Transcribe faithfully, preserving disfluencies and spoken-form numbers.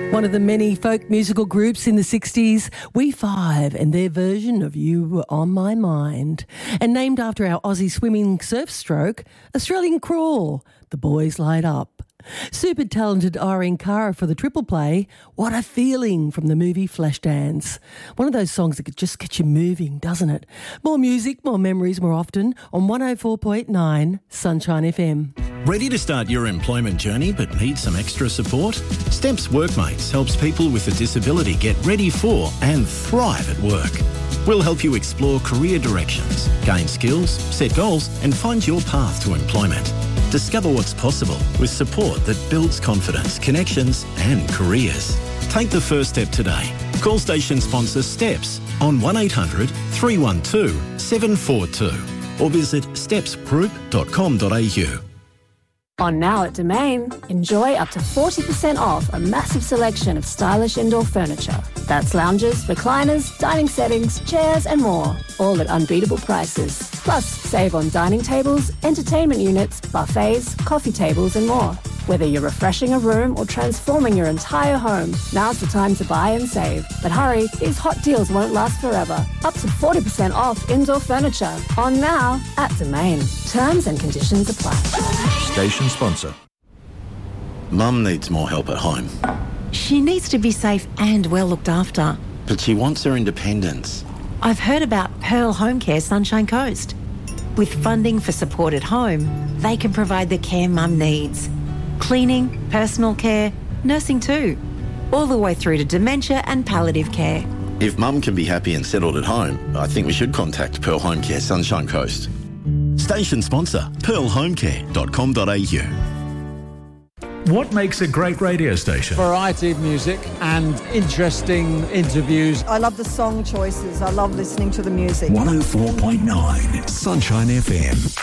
One of the many folk musical groups in the sixties, We Five, and their version of You Were On My Mind. And named after our Aussie swimming surf stroke, Australian Crawl, The Boys Light Up. Super talented Irene Cara for the triple play, What a Feeling from the movie Flashdance. One of those songs that could just get you moving, doesn't it? More music, more memories, more often on one oh four point nine Sunshine F M. Ready to start your employment journey but need some extra support? STEPS Workmates helps people with a disability get ready for and thrive at work. We'll help you explore career directions, gain skills, set goals and find your path to employment. Discover what's possible with support that builds confidence, connections and careers. Take the first step today. Call station sponsor STEPS on one eight hundred three one two seven four two or visit steps group dot com dot a u. On Now at Domain, enjoy up to forty percent off a massive selection of stylish indoor furniture. That's lounges, recliners, dining settings, chairs and more, all at unbeatable prices. Plus, save on dining tables, entertainment units, buffets, coffee tables and more. Whether you're refreshing a room or transforming your entire home, now's the time to buy and save. But hurry, these hot deals won't last forever. Up to forty percent off indoor furniture. On Now at Domain. Terms and conditions apply. Station sponsor. Mum needs more help at home, She needs to be safe and well looked after. but she wants her independence. I've heard about Pearl Home Care Sunshine Coast. With funding for support at home, they can provide the care mum needs. Cleaning, personal care, nursing too. All the way through to dementia and palliative care. If Mum can be happy and settled at home, I think we should contact Pearl Home Care Sunshine Coast. Station sponsor, pearl home care dot com dot a u. What makes a great radio station? Variety of music and interesting interviews. I love the song choices. I love listening to the music. one oh four point nine Sunshine F M.